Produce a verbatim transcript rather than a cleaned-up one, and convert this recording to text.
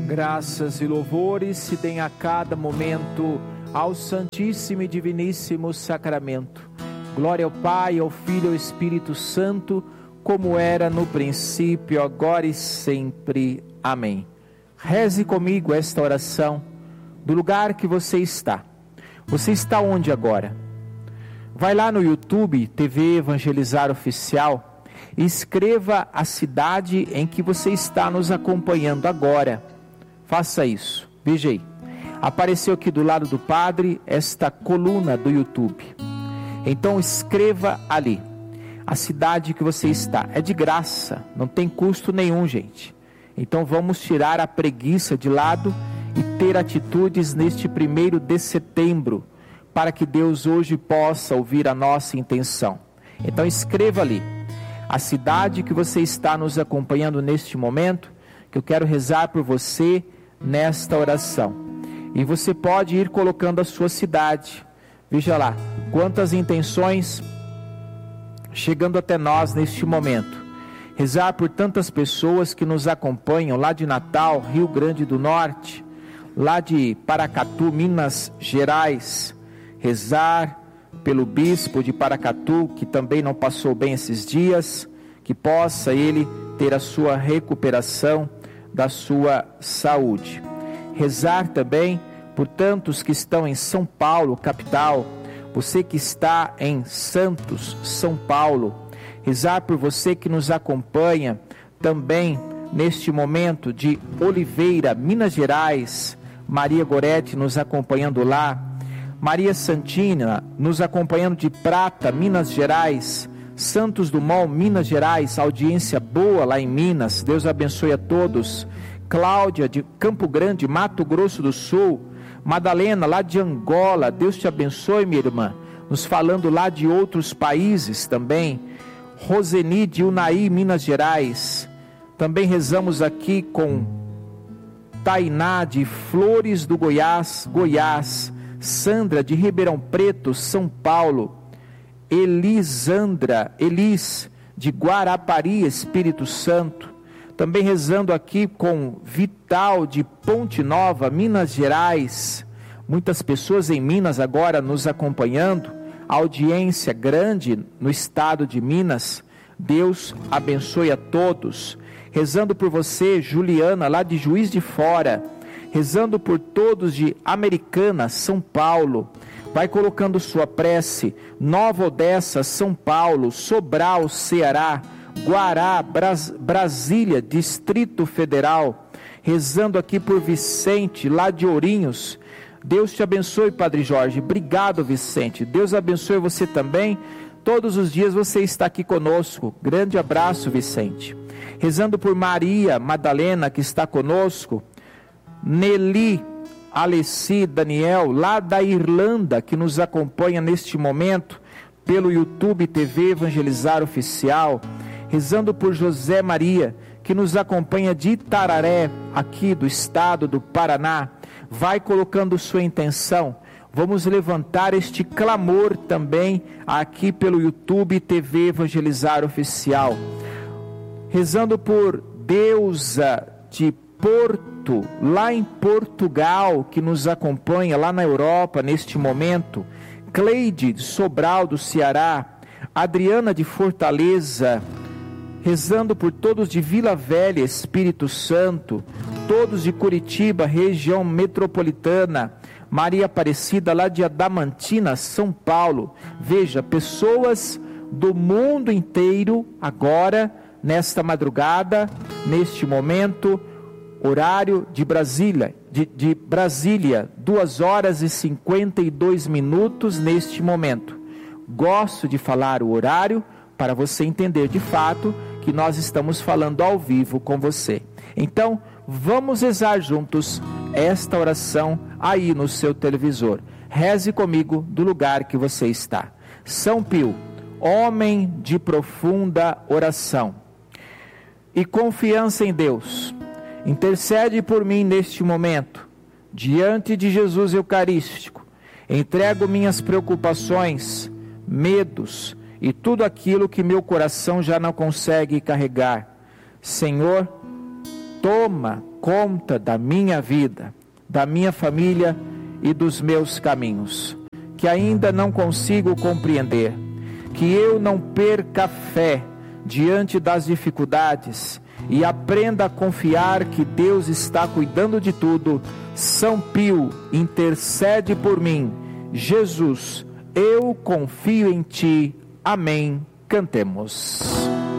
Graças e louvores se deem a cada momento ao Santíssimo e Diviníssimo Sacramento. Glória ao Pai, ao Filho e ao Espírito Santo, como era no princípio, agora e sempre. Amém. Reze comigo esta oração do lugar que você está. Você está onde agora? Vai lá no YouTube, T V Evangelizar Oficial, e escreva a cidade em que você está nos acompanhando agora. Faça isso. Veja aí. Apareceu aqui do lado do padre esta coluna do YouTube. Então escreva ali a cidade que você está. É de graça, não tem custo nenhum, gente. Então vamos tirar a preguiça de lado e ter atitudes neste primeiro de setembro, para que Deus hoje possa ouvir a nossa intenção. Então escreva ali a cidade que você está nos acompanhando neste momento, que eu quero rezar por você nesta oração. E você pode ir colocando a sua cidade. Veja lá, quantas intenções chegando até nós neste momento. Rezar por tantas pessoas que nos acompanham lá de Natal, Rio Grande do Norte, lá de Paracatu, Minas Gerais. Rezar pelo bispo de Paracatu, que também não passou bem esses dias, que possa ele ter a sua recuperação da sua saúde. Rezar também por tantos que estão em São Paulo, capital, você que está em Santos, São Paulo. Rezar por você que nos acompanha também neste momento de Oliveira, Minas Gerais, Maria Gorete nos acompanhando lá, Maria Santina nos acompanhando de Prata, Minas Gerais, Santos Dumont, Minas Gerais, audiência boa lá em Minas, Deus abençoe a todos. Cláudia de Campo Grande, Mato Grosso do Sul, Madalena lá de Angola, Deus te abençoe, minha irmã, nos falando lá de outros países também. Roseni de Unaí, Minas Gerais, também rezamos aqui com Tainá de Flores do Goiás, Goiás, Sandra de Ribeirão Preto, São Paulo, Elisandra, Elis de Guarapari, Espírito Santo, também rezando aqui com Vital de Ponte Nova, Minas Gerais, muitas pessoas em Minas agora nos acompanhando, audiência grande no estado de Minas, Deus abençoe a todos. Rezando por você, Juliana, lá de Juiz de Fora, rezando por todos de Americana, São Paulo, vai colocando sua prece, Nova Odessa, São Paulo, Sobral, Ceará, Guará, Bras, Brasília, Distrito Federal, rezando aqui por Vicente, lá de Ourinhos. Deus te abençoe, Padre Jorge. Obrigado, Vicente. Deus abençoe você também. Todos os dias você está aqui conosco. Grande abraço, Vicente. Rezando por Maria Madalena, que está conosco. Nelly, Alessi, Daniel, lá da Irlanda, que nos acompanha neste momento pelo YouTube T V Evangelizar Oficial. Rezando por José Maria, que nos acompanha de Itararé, aqui do estado do Paraná. Vai colocando sua intenção. Vamos levantar este clamor também aqui pelo YouTube T V Evangelizar Oficial. Rezando por Deusa de Porto, lá em Portugal, que nos acompanha lá na Europa neste momento. Cleide de Sobral do Ceará, Adriana de Fortaleza, rezando por todos de Vila Velha, Espírito Santo, todos de Curitiba, região metropolitana, Maria Aparecida lá de Adamantina, São Paulo. Veja, pessoas do mundo inteiro agora, nesta madrugada, neste momento, horário de Brasília, de, de Brasília, duas horas e cinquenta e dois minutos neste momento. Gosto de falar o horário para você entender de fato que nós estamos falando ao vivo com você. Então, vamos rezar juntos esta oração aí no seu televisor. Reze comigo do lugar que você está. São Pio, homem de profunda oração e confiança em Deus, intercede por mim neste momento, diante de Jesus Eucarístico. Entrego minhas preocupações, medos e tudo aquilo que meu coração já não consegue carregar. Senhor, toma conta da minha vida, da minha família e dos meus caminhos, que ainda não consigo compreender, que eu não perca a fé diante das dificuldades e aprenda a confiar que Deus está cuidando de tudo. São Pio, intercede por mim. Jesus, eu confio em Ti. Amém. Cantemos.